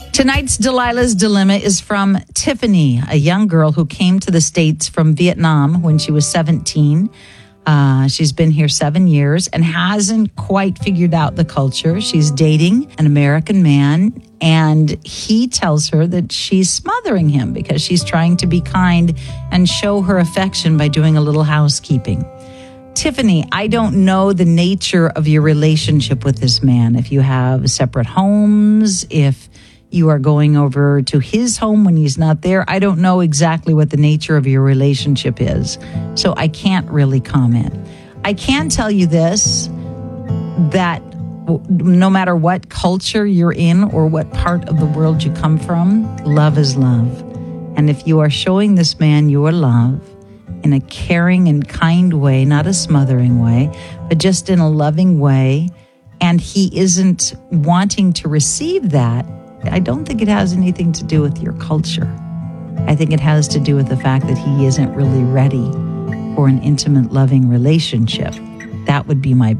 Tonight's Delilah's Dilemma is from Tiffany, a young girl who came to the States from Vietnam when she was 17. She's been here 7 years and hasn't quite figured out the culture. She's dating an American man, and he tells her that she's smothering him because she's trying to be kind and show her affection by doing a little housekeeping. Tiffany, I don't know the nature of your relationship with this man. If you have separate homes, if you are going over to his home when he's not there, I don't know exactly what the nature of your relationship is. So I can't really comment. I can tell you this, that no matter what culture you're in or what part of the world you come from, love is love. And if you are showing this man your love in a caring and kind way, not a smothering way, but just in a loving way, and he isn't wanting to receive that, I don't think it has anything to do with your culture. I think it has to do with the fact that he isn't really ready for an intimate, loving relationship. That would be my